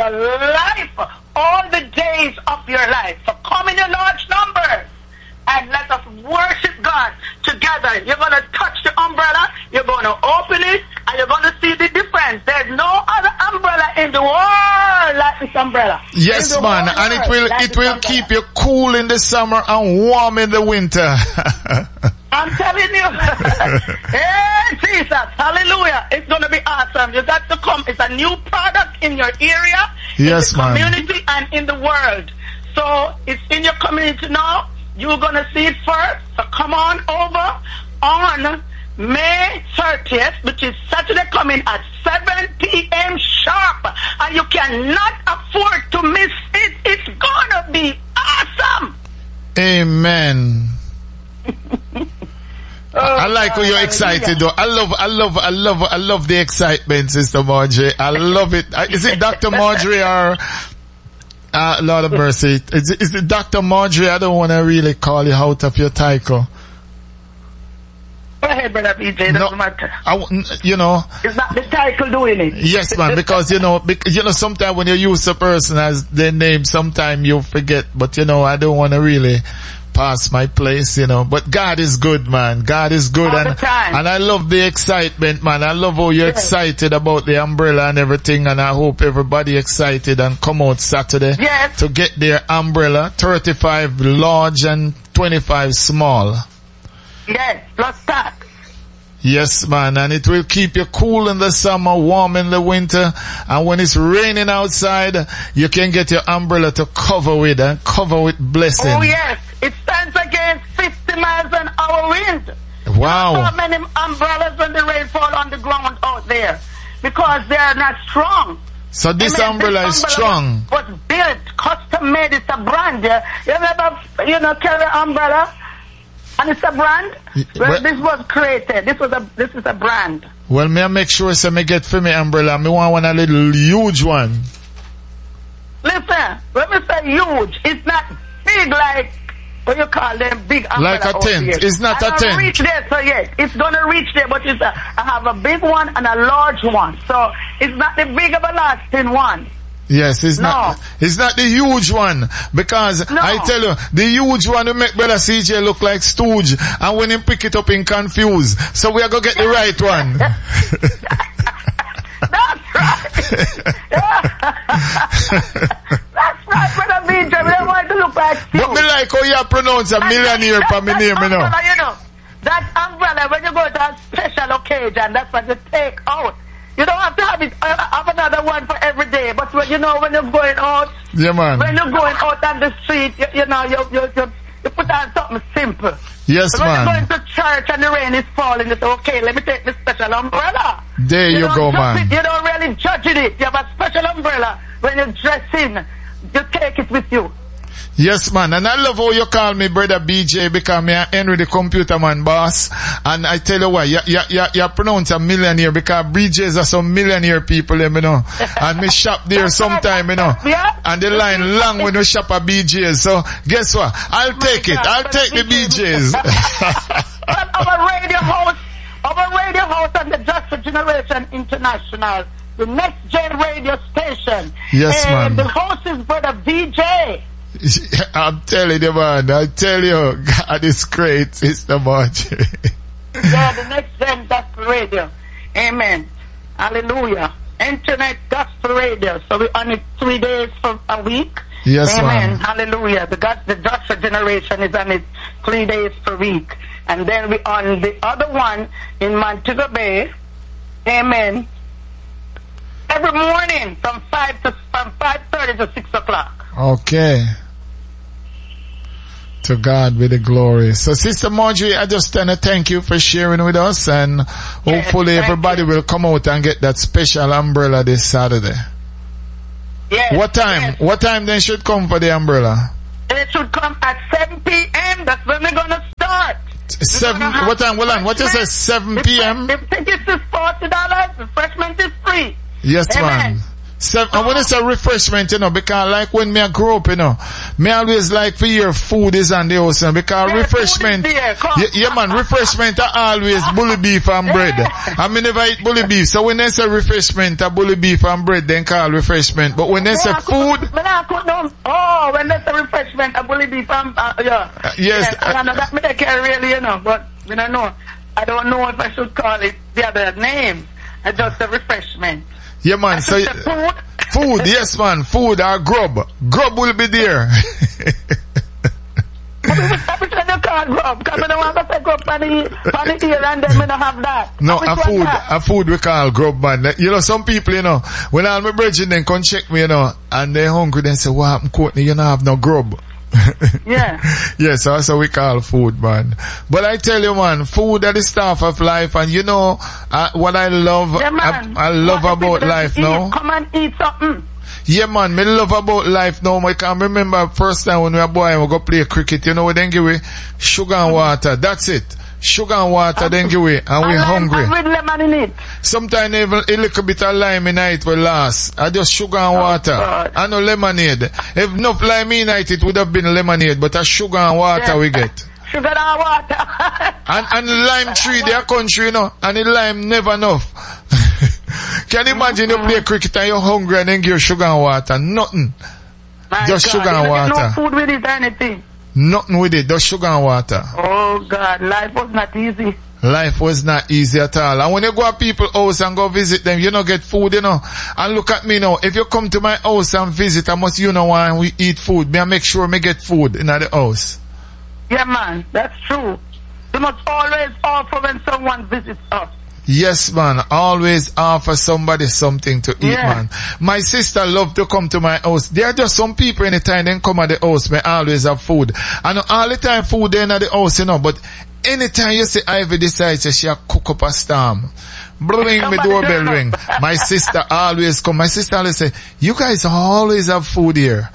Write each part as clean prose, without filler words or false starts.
your life, all the days of your life. So come in your large numbers and let us worship God together. You're going to touch the umbrella, you're going to open it, and you're going to see the difference. There's no other umbrella in the world like this umbrella. Yes, man, and it will keep you cool in the summer and warm in the winter. I'm telling you. Hey, Jesus. Hallelujah. It's going to be awesome. You got to come. It's a new product in your area, yes, in the community, and in the world. So it's in your community now. You're going to see it first. So come on over on May 30th, which is Saturday, coming at 7 p.m. sharp. And you cannot afford to miss it. It's going to be awesome. Amen. I like how you're excited though. I love the excitement, Sister Marjorie. I love it. Is it Dr. Marjorie or Lord of Mercy? Is it Dr. Marjorie? I don't want to really call you out of your title. Go ahead, Brother BJ. Doesn't matter. It's not the title doing it. Yes, man. Because sometimes when you use a person as their name, sometimes you forget. But I don't want to really pass my place, But God is good, man. God is good. All the time. And I love the excitement, man. I love how you're excited about the umbrella and everything. And I hope everybody excited and come out Saturday to get their umbrella. 35 large and 25 small. Yes, plus tax. Yes, man, and it will keep you cool in the summer, warm in the winter, and when it's raining outside, you can get your umbrella to cover with blessing. Oh yes, it stands against 50 miles an hour wind. Wow. There are so many umbrellas when the rain fall on the ground out there because they are not strong. So this umbrella is strong. Was built, custom made. It's a brand. You never, carry an umbrella. And it's a brand. Well, this was created. This is a brand. Well, may I make sure me get for me umbrella. Me want a little huge one. Listen, when we say huge, it's not big like what you call them big umbrella. Like a tent. It's not a tent. Reach there, so yes, it's gonna reach there, but I have a big one and a large one, so it's not the big everlasting one. Yes, it's not the huge one, because I tell you, the huge one will make Brother CJ look like Stooge, and when he pick it up, he confused. So we are going to get the right one. That's right. That's right, Brother BJ. We don't want to look like Stooge. But me like how you pronounce a millionaire for me name, That umbrella, when you go to a special occasion, that's what you take out. You don't have to have another one for every day, but when you're going out, man. When you're going out on the street, you put on something simple. Yes, but man. When you're going to church and the rain is falling, you say, okay, let me take this special umbrella. There you go, man. You don't really judge it. You have a special umbrella. When you dress in, you take it with you. Yes, man, and I love how you call me Brother BJ because me Henry the computer man boss, and I tell you what, you pronounce a millionaire because BJs are some millionaire people, and me shop there sometime, and the line long when you shop at BJs, so guess what, I'll take the BJs. Our radio host on the Just Generation International, the next gen radio station. Yes, man. The host is Brother BJ. I'm telling you, man. I tell you, God is great, Sister Marjorie. The next gen gospel radio. Amen. Hallelujah. Internet gospel radio. So we on it 3 days for a week. Yes, amen. Man. Hallelujah. The gospel generation is on it 3 days per week. And then we on the other one in Montego Bay. Amen. Every morning from 5:30 to 6 o'clock. Okay. To God be the glory. So, Sister Marjorie, I just want to thank you for sharing with us, and hopefully everybody will come out and get that special umbrella this Saturday. Yes. What time? Yes. What time they should come for the umbrella? It should come at 7 p.m. That's when we're gonna start. 7. What time? Hold on. What you say? 7 p.m. The tickets is $40. Refreshment is free. Yes, Amen. man. So, and when it's a refreshment, you know, because like when me I grow up, you know, me always like for your food is on the house, because refreshment, yeah man, refreshment are always bully beef and bread. I mean never eat bully beef, so when they say refreshment, a bully beef and bread, then call refreshment. But when they say food, when they say refreshment, a bully beef and yes, I know that me they care really, you know, but we don't know. I don't know if I should call it the other name. It's just a refreshment. Yeah man, so food, yes man, food or grub. Grub will be there. Every time you call grub, because I don't want to say grub for the ear and then we don't have that. No, a food we call grub man. You know, some people, you know, when all my brethren then come check me, you know, and they're hungry, then say, what happened, Courtney, you don't have no grub. Yeah. Yes, that's what we call food, man. But I tell you, man, food are the stuff of life, and you know what I love. Yeah, I love about life now. Come and eat something. Yeah, man, me love about life now. I can remember first time when we were boy, we go play cricket. You know, we then give we sugar and water. That's it. Sugar and water, then give we, and we hungry. With lemon in it. Sometimes even a little bit of lime in it will last. I just sugar and water. And no lemonade. If enough lime in it would have been lemonade, but a sugar and water we get. Sugar and water. and lime tree, their country, you know, and the lime never enough. Can you imagine you play cricket and you're hungry and then give sugar and water? Nothing. Just sugar and water. No food with it or anything. Nothing with it, just sugar and water. Oh God, life was not easy. Life was not easy at all. And when you go to people's house and go visit them, you know, get food, you know. And look at me now. If you come to my house and visit, I must, you know, when we eat food, me I make sure me get food in the house. Yeah, man, that's true. You must always offer when someone visits us. Yes, man. Always offer somebody something to eat, man. My sister love to come to my house. There are just some people anytime they come at the house, may always have food. And all the time food in at the house, you know, but anytime you see Ivy decides she cook up a storm, bring me doorbell ring. My sister always come. My sister always say, you guys always have food here.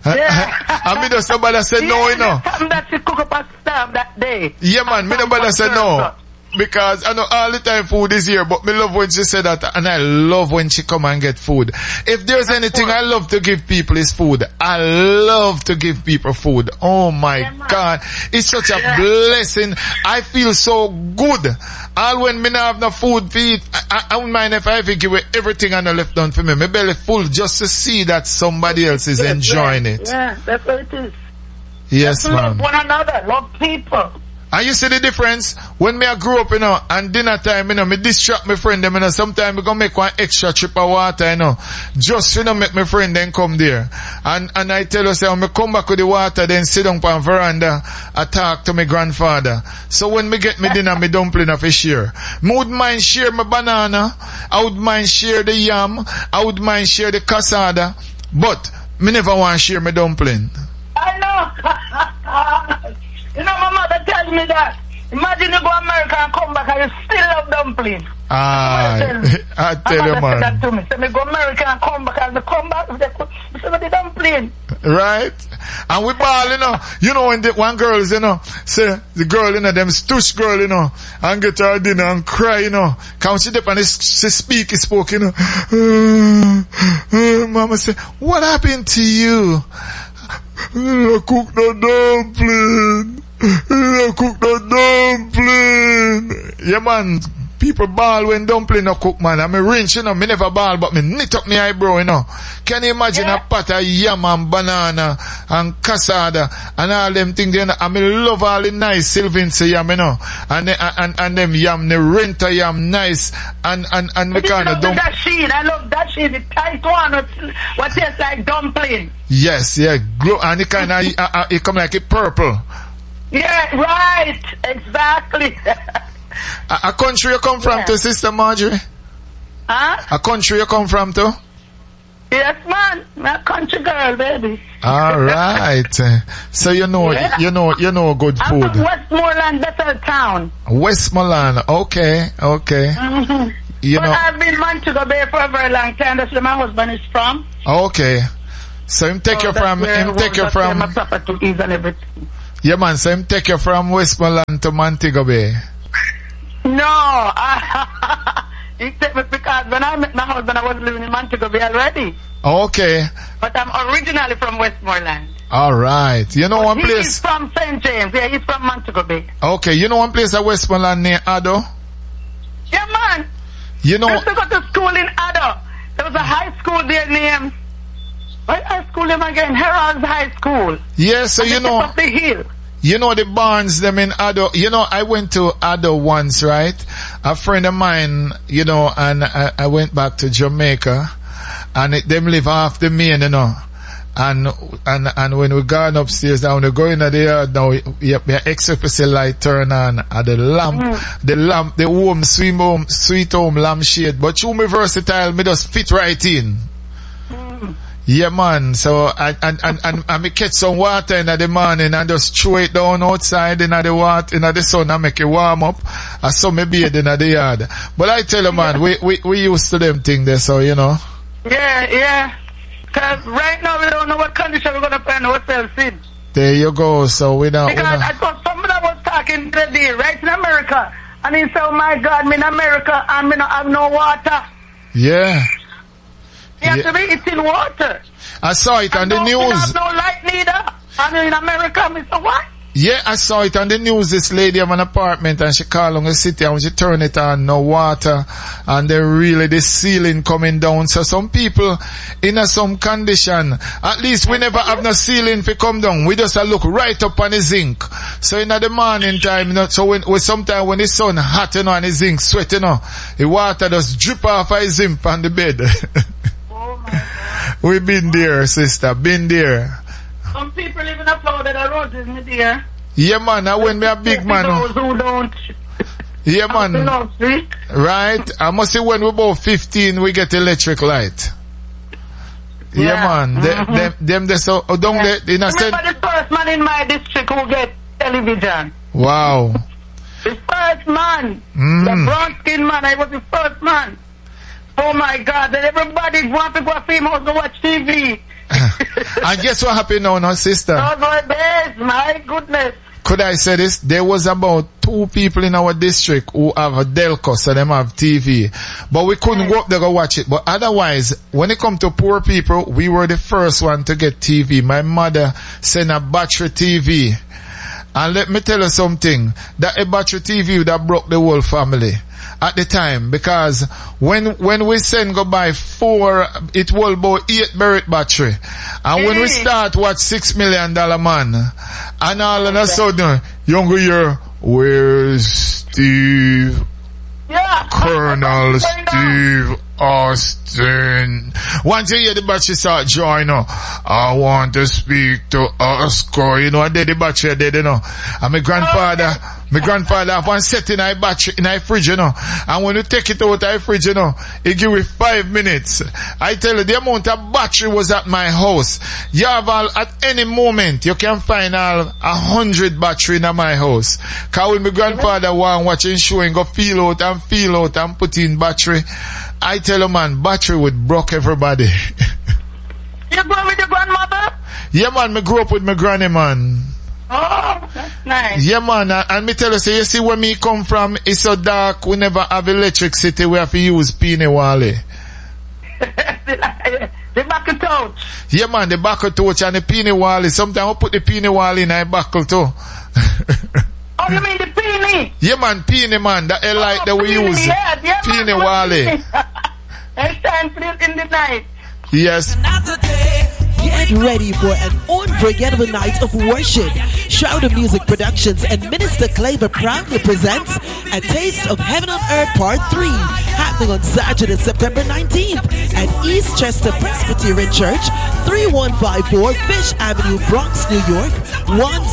I mean, somebody said no, you know. That she cook up a storm that day. Yeah, man. Me nobody said no. Because I know all the time food is here, but me love when she said that, and I love when she come and get food. If there's anything I love to give people is food. I love to give people food. Oh my God. It's such a blessing. I feel so good. All when me not have no food to eat, I don't mind if I give away everything and I left done for me. My belly full just to see that somebody else is enjoying it. Yeah, that's what it is. Yes, man. Love one another, love people. And you see the difference? When me I grew up, you know, and dinner time, you know, me distract my friend them, you know, sometimes me gonna make one extra trip of water, you know, just, you know, make my friend then come there. And I tell you, say, when me come back with the water, then sit down on veranda, I talk to my grandfather. So when me get me dinner, me dumpling of a share. Me would mind share my banana, I would mind share the yam, I would mind share the cassava, but me never want to share my dumpling. I know. You know, my mother tells me that. Imagine you go to America and come back and you still love dumpling. I tell you, man. That to me. So me go to America and come back and come back with the dumpling. Right? And we ball, you know. You know when one girls, you know, say the girl, you know, them stush girl, you know, and get her dinner and cry, you know. Come she dip and she spoke, you know. Mama say, what happened to you? I cook the dumpling. I cook the dumpling. Yeah, man. People ball when dumpling no cook, man. I mean, rinse, you know, me never ball, but me knit up my eyebrow, you know. Can you imagine a pot of yam and banana and cassava and all them things, you know? I mean, love all the nice Sylvan's yam, you know. And them yam, the renter yam, nice. And we kind of dump. I love that sheen, the tight one, what tastes like dumpling. Yes, yeah. And it kind of, it come like a purple. Yeah, right. Exactly. A country you come from to, Sister Marjorie? Huh? A country you come from to? Yes, man. I'm a country girl, baby. All right. So you know good food. I'm from Westmoreland, better town. Westmoreland. Okay. Mm-hmm. You know, I've been in Montego Bay for a very long time. That's where my husband is from. Okay. So him take you from. My properties and everything. Yeah, man. So him take you from Westmoreland to Montego Bay. No, He took me because when I met my husband, I was living in Montego Bay already. Okay. But I'm originally from Westmoreland. All right. You know one place? He's from St. James. Yeah, he's from Montego Bay. Okay. You know one place at Westmoreland near Addo? Yeah, man. You know. I used to go to school in Addo. There was a high school there named, what high school name again? Herald's High School. Yeah, so you know. Up the hill. You know the barns them in Addo. You know, I went to Addo once, right? A friend of mine, you know, and I went back to Jamaica, and them live off the main, you know. And when we gone upstairs now, when we go in the yard now, yep, the XFC light turn on, and the lamp, the home, sweet home lampshade. But you me versatile, me just fit right in. Yeah, man. So, and me catch some water in the morning and just throw it down outside in the water, in the sun and make it warm up. And so me bathe in the yard. But I tell you, man, we used to them thing there, so, you know. Yeah. Cause right now we don't know what condition we're gonna find ourselves in. There you go. So we don't. Because I thought somebody was talking today, right in America. And he said, oh my God, me in America and me not have no water. Yeah. You have to be eating water. I saw it on the news. I have no light neither. And in America, me say, what? Yeah, I saw it on the news. This lady have an apartment and she called on the city and when she turn it on, no water. And then really the ceiling coming down. So some people in some condition, at least we never have no ceiling for come down. We just look right up on the zinc. So in the morning time, you know, so when sometimes when the sun hot, you know, and the zinc sweat, you know, the water just drip off of the zinc on the bed. Oh my God. We been there, sister, been there. Some people live in a flooded road, isn't it, dear? Yeah, man, I when me a big man. Those who don't. Yeah, man. Right? I must say when we're about 15, we get electric light. Yeah, man. Them so, don't let, in a sense. Remember the first man in my district who get television. Wow. The first man. The brown skin man, I was the first man. Oh my God, that everybody want to go to film house to watch TV. And guess what happened now, sister? Those were days, my goodness. Could I say this? There was about 2 people in our district who have a Delco, so them have TV. But we couldn't go up there to watch it. But otherwise, when it come to poor people, we were the first one to get TV. My mother sent a battery TV. And let me tell you something. That a battery TV would have broke the whole family at the time, because when we send go buy 4, it will about 8 Barrett battery, and when we start watch $6 Million Man, and all of a sudden, younger year, where's Steve? Yeah. Colonel Steve Austin. Once you hear the battery start drawing, I want to speak to Oscar, you know, and then the battery dead, you know, and my grandfather have one set in a battery in a fridge, you know. And when you take it out of the fridge, you know, it give you 5 minutes. I tell you, the amount of battery was at my house. You have at any moment, you can find 100 battery in my house. Cause when my grandfather was watching show and go feel out and put in battery, I tell you, man, battery would broke everybody. You grew up with your grandmother? Yeah, man, me grew up with my granny, man. Oh, that's nice. Yeah, man, and me tell you, you see where me come from, it's so dark, we never have electricity, we have to use Peony Wally. The buckle torch. Yeah, man, the buckle torch and the Peony Wally. Sometimes we put the Peony Wally in a buckle too. Oh, you mean the peony? Yeah, man, peony, man, that light that we use. Yeah, Peony Wally. Next time, please, in the night. Yes. Get ready for an unforgettable night of worship. Shroud of Music Productions and Minister Claver proudly presents A Taste of Heaven on Earth Part 3, happening on Saturday, September 19th at East Chester Presbyterian Church, 3154 Fish Avenue, Bronx, New York,